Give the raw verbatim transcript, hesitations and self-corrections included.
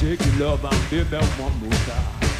take your love and baby one more time.